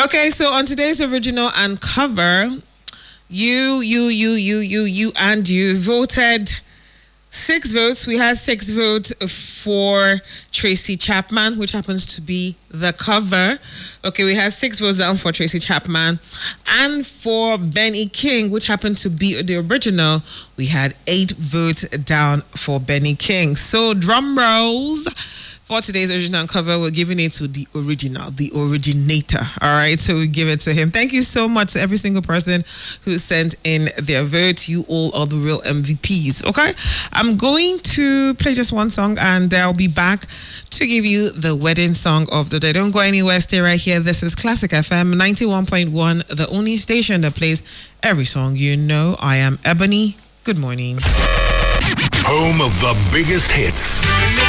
Okay, so on today's original and cover, you voted 6 votes. We had 6 votes for Tracy Chapman, which happens to be the cover. Okay, we had 6 votes down for Tracy Chapman. And for Benny King, which happened to be the original, we had 8 votes down for Benny King. So drum rolls. For today's original cover, we're giving it to the original, the originator. All right, so we give it to him. Thank you so much to every single person who sent in their vote. You all are the real MVPs. Okay, I'm going to play just one song and I'll be back to give you the wedding song of the day. Don't go anywhere, stay right here. This is Classic FM 91.1, the only station that plays every song you know. I am Ebony. Good morning. Home of the biggest hits.